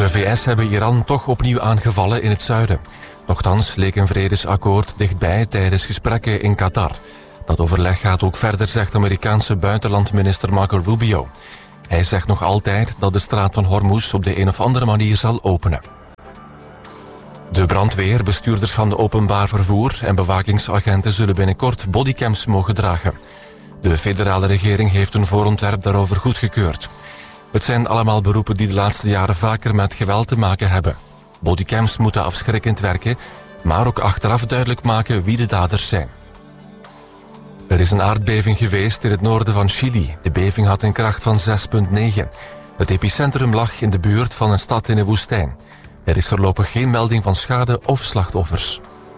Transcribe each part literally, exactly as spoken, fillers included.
De V S hebben Iran toch opnieuw aangevallen in het zuiden. Nochtans leek een vredesakkoord dichtbij tijdens gesprekken in Qatar. Dat overleg gaat ook verder, zegt Amerikaanse buitenlandminister Marco Rubio. Hij zegt nog altijd dat de straat van Hormuz op de een of andere manier zal openen. De brandweer, bestuurders van de openbaar vervoer en bewakingsagenten zullen binnenkort bodycams mogen dragen. De federale regering heeft een voorontwerp daarover goedgekeurd. Het zijn allemaal beroepen die de laatste jaren vaker met geweld te maken hebben. Bodycams moeten afschrikkend werken, maar ook achteraf duidelijk maken wie de daders zijn. Er is een aardbeving geweest in het noorden van Chili. De beving had een kracht van zes komma negen. Het epicentrum lag in de buurt van een stad in de woestijn. Er is voorlopig geen melding van schade of slachtoffers.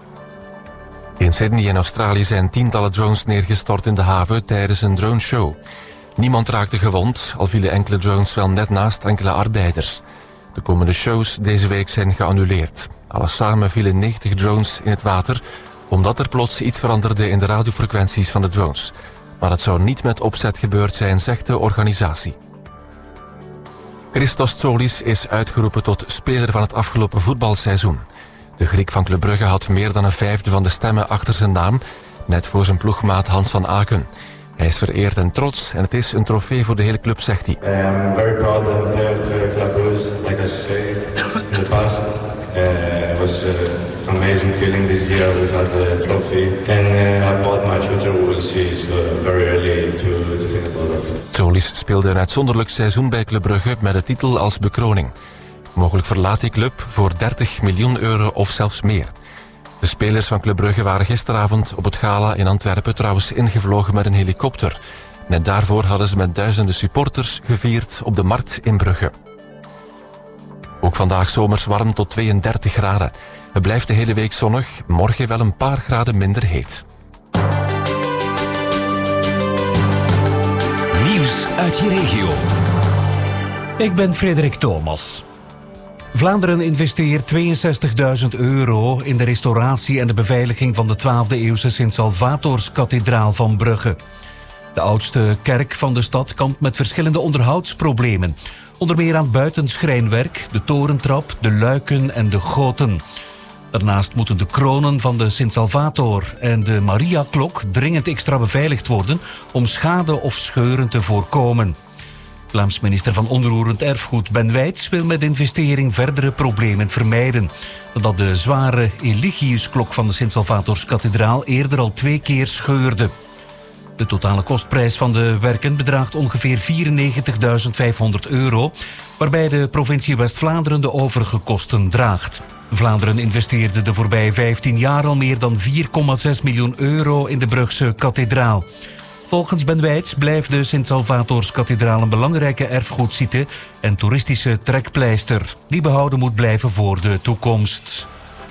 In Sydney in Australië zijn tientallen drones neergestort in de haven tijdens een droneshow. Niemand raakte gewond, al vielen enkele drones wel net naast enkele arbeiders. De komende shows deze week zijn geannuleerd. Alles samen vielen negentig drones in het water, omdat er plots iets veranderde in de radiofrequenties van de drones. Maar dat zou niet met opzet gebeurd zijn, zegt de organisatie. Christos Tsolis is uitgeroepen tot speler van het afgelopen voetbalseizoen. De Griek van Club Brugge had meer dan een vijfde van de stemmen achter zijn naam, net voor zijn ploegmaat Hans van Aken. Hij is vereerd en trots en het is een trofee voor de hele club, zegt hij. I'm very proud and proud of Club Brugge, like I say in the past. Uh, it was an amazing feeling this year. We had the trophy and uh, about my future we will see. It's uh, very early to, to think about that. Tsolis speelde een uitzonderlijk seizoen bij Club Brugge met de titel als bekroning. Mogelijk verlaat die club voor dertig miljoen euro of zelfs meer. De spelers van Club Brugge waren gisteravond op het gala in Antwerpen trouwens ingevlogen met een helikopter. Net daarvoor hadden ze met duizenden supporters gevierd op de markt in Brugge. Ook vandaag zomers warm tot tweeëndertig graden. Het blijft de hele week zonnig, morgen wel een paar graden minder heet. Nieuws uit je regio. Ik ben Frederik Thomas. Vlaanderen investeert tweeënzestigduizend euro in de restauratie en de beveiliging van de twaalfde eeuwse Sint-Salvatorskathedraal van Brugge. De oudste kerk van de stad kampt met verschillende onderhoudsproblemen. Onder meer aan buitenschrijnwerk, de torentrap, de luiken en de goten. Daarnaast moeten de kronen van de Sint-Salvator en de Mariaklok dringend extra beveiligd worden om schade of scheuren te voorkomen. Vlaams minister van Onroerend Erfgoed Ben Wijts wil met investering verdere problemen vermijden. Dat de zware Eligiusklok van de Sint-Salvatorskathedraal eerder al twee keer scheurde. De totale kostprijs van de werken bedraagt ongeveer vierennegentigduizend vijfhonderd euro, waarbij de provincie West-Vlaanderen de overige kosten draagt. Vlaanderen investeerde de voorbije vijftien jaar al meer dan vier komma zes miljoen euro in de Brugse kathedraal. Volgens Ben Wijts blijft de Sint-Salvatorskathedraal een belangrijke erfgoedsite en toeristische trekpleister die behouden moet blijven voor de toekomst.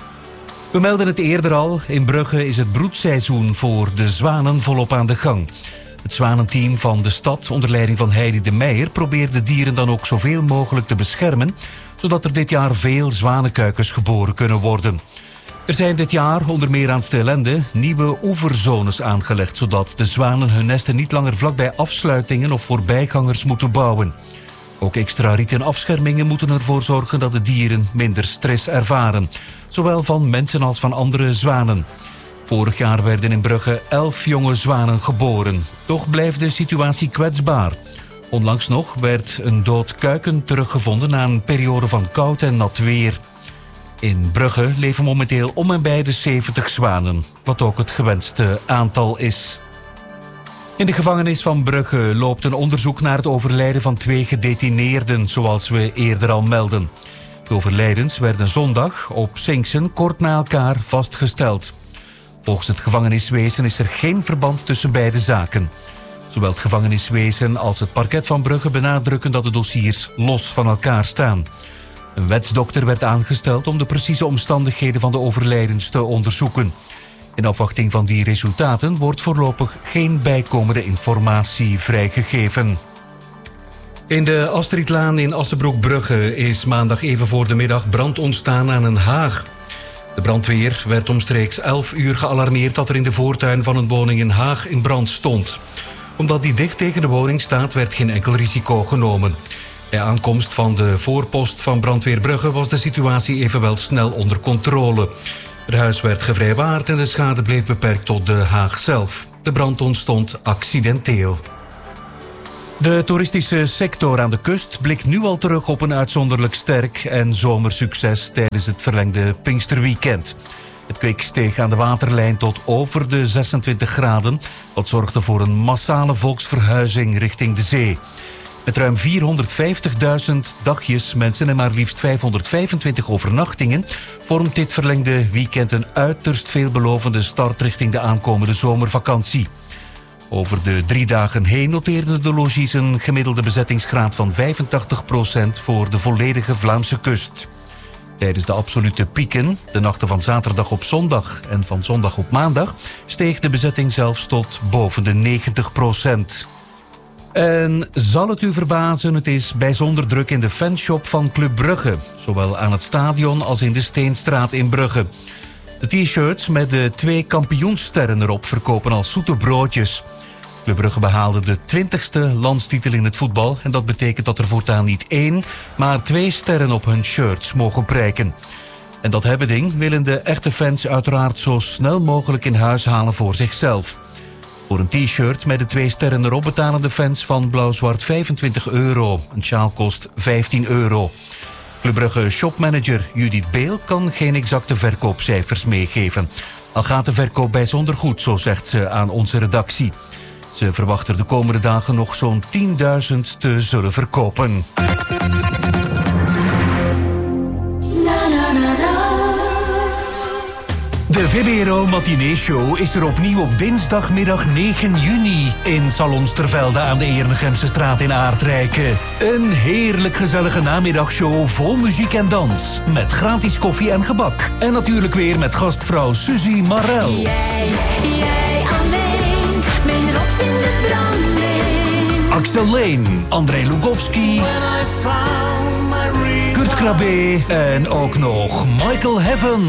We melden het eerder al, in Brugge is het broedseizoen voor de zwanen volop aan de gang. Het zwanenteam van de stad onder leiding van Heidi de Meijer probeert de dieren dan ook zoveel mogelijk te beschermen, zodat er dit jaar veel zwanenkuikens geboren kunnen worden. Er zijn dit jaar, onder meer aan Stelende, nieuwe oeverzones aangelegd, zodat de zwanen hun nesten niet langer vlakbij afsluitingen of voorbijgangers moeten bouwen. Ook extra rieten afschermingen moeten ervoor zorgen dat de dieren minder stress ervaren, zowel van mensen als van andere zwanen. Vorig jaar werden in Brugge elf jonge zwanen geboren. Toch blijft de situatie kwetsbaar. Onlangs nog werd een dood kuiken teruggevonden na een periode van koud en nat weer. In Brugge leven momenteel om en bij de zeventig zwanen, wat ook het gewenste aantal is. In de gevangenis van Brugge loopt een onderzoek naar het overlijden van twee gedetineerden, zoals we eerder al melden. De overlijdens werden zondag op Sinksen kort na elkaar vastgesteld. Volgens het gevangeniswezen is er geen verband tussen beide zaken. Zowel het gevangeniswezen als het parket van Brugge benadrukken dat de dossiers los van elkaar staan. Een wetsdokter werd aangesteld om de precieze omstandigheden van de overlijdens te onderzoeken. In afwachting van die resultaten wordt voorlopig geen bijkomende informatie vrijgegeven. In de Astridlaan in Assenbroek-Brugge is maandag even voor de middag brand ontstaan aan een haag. De brandweer werd omstreeks elf uur gealarmeerd dat er in de voortuin van een woning een haag in brand stond. Omdat die dicht tegen de woning staat, werd geen enkel risico genomen. Bij aankomst van de voorpost van brandweer Brugge was de situatie evenwel snel onder controle. Het huis werd gevrijwaard en de schade bleef beperkt tot de Haag zelf. De brand ontstond accidenteel. De toeristische sector aan de kust blikt nu al terug op een uitzonderlijk sterk en zomersucces tijdens het verlengde Pinksterweekend. Het kwik steeg aan de waterlijn tot over de zesentwintig graden, wat zorgde voor een massale volksverhuizing richting de zee. Met ruim vierhonderdvijftigduizend dagjes mensen en maar liefst vijfhonderdvijfentwintig overnachtingen vormt dit verlengde weekend een uiterst veelbelovende start richting de aankomende zomervakantie. Over de drie dagen heen noteerden de logies een gemiddelde bezettingsgraad van vijfentachtig procent voor de volledige Vlaamse kust. Tijdens de absolute pieken, de nachten van zaterdag op zondag en van zondag op maandag, steeg de bezetting zelfs tot boven de negentig procent. En zal het u verbazen, het is bijzonder druk in de fanshop van Club Brugge, zowel aan het stadion als in de Steenstraat in Brugge. De t-shirts met de twee kampioensterren erop verkopen als zoete broodjes. Club Brugge behaalde de twintigste landstitel in het voetbal en dat betekent dat er voortaan niet één, maar twee sterren op hun shirts mogen prijken. En dat hebbeding willen de echte fans uiteraard zo snel mogelijk in huis halen voor zichzelf. Voor een t-shirt met de twee sterren erop betalen de fans van Blauw-Zwart vijfentwintig euro. Een sjaal kost vijftien euro. Club Brugge shopmanager Judith Beel kan geen exacte verkoopcijfers meegeven. Al gaat de verkoop bijzonder goed, zo zegt ze aan onze redactie. Ze verwacht er de komende dagen nog zo'n tienduizend te zullen verkopen. De V B R O Matinee Show is er opnieuw op dinsdagmiddag negen juni in Salons Tervelde aan de Eernegemse straat in Aardrijken. Een heerlijk gezellige namiddagshow vol muziek en dans. Met gratis koffie en gebak. En natuurlijk weer met gastvrouw Suzy Marel. Jij, jij alleen, mijn rots in de branding. Axel Leen, André Lugowski, Kurt Krabbe en ook nog Michael Heaven.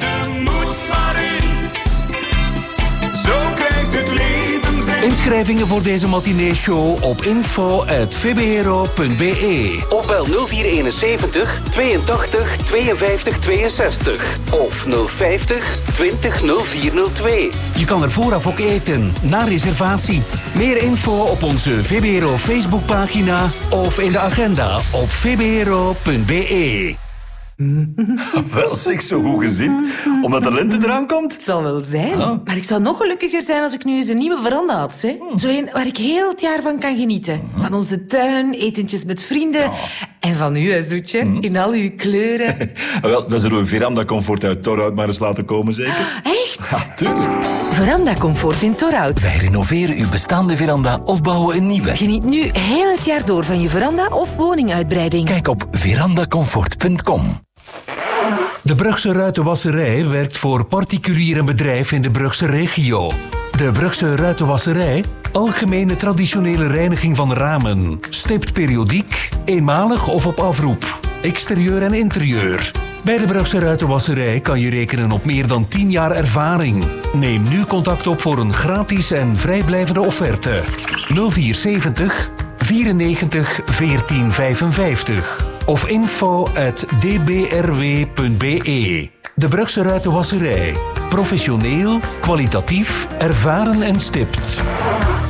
Inschrijvingen voor deze matinee-show op info at v b r o punt b e of bel nul vier eenenzeventig tweeëntachtig tweeënvijftig tweeënzestig of nul vijftig twintig nul vier nul twee. Je kan er vooraf ook eten, na reservatie. Meer info op onze V B R O Facebookpagina of in de agenda op v b r o punt b e. Wel, zeg, zo goed gezind. Omdat de lente eraan komt. Het zal wel zijn. Ja. Maar ik zou nog gelukkiger zijn als ik nu eens een nieuwe veranda had. Hè? Zo een waar ik heel het jaar van kan genieten. Van onze tuin, etentjes met vrienden. Ja. En van u, hè, zoetje. Mm. In al uw kleuren. Wel, dan zullen we Veranda Comfort uit Torhout maar eens laten komen, zeker? Echt? Ja, tuurlijk. Veranda Comfort in Torhout. Wij renoveren uw bestaande veranda of bouwen een nieuwe. Geniet nu heel het jaar door van je veranda of woninguitbreiding. Kijk op verandacomfort punt com. De Brugse Ruitenwasserij werkt voor particulier en bedrijf in de Brugse regio. De Brugse Ruitenwasserij, algemene traditionele reiniging van ramen, stipt periodiek, eenmalig of op afroep, exterieur en interieur. Bij de Brugse Ruitenwasserij kan je rekenen op meer dan tien jaar ervaring. Neem nu contact op voor een gratis en vrijblijvende offerte. nul vier zeventig vierennegentig veertien vijfenvijftig of info at d b r w punt b e. De Brugse Ruitenwasserij. Professioneel, kwalitatief, ervaren en stipt.